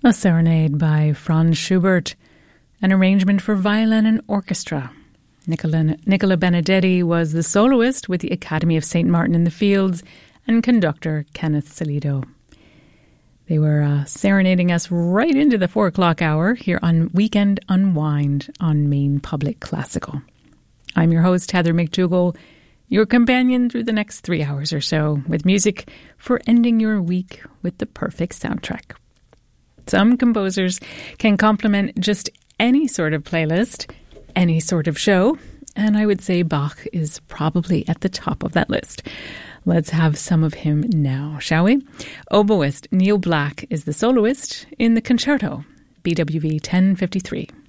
A serenade by Franz Schubert, an arrangement for violin and orchestra. Nicola Benedetti was the soloist with the Academy of St. Martin in the Fields and conductor Kenneth Salido. They were serenading us right into the 4 o'clock hour here on Weekend Unwind on Maine Public Classical. I'm your host, Heather McDougall, your companion through the next 3 hours or so with music for ending your week with the perfect soundtrack. Some composers can complement just any sort of playlist, any sort of show, and I would say Bach is probably at the top of that list. Let's have some of him now, shall we? Oboist Neil Black is the soloist in the concerto, BWV 1053.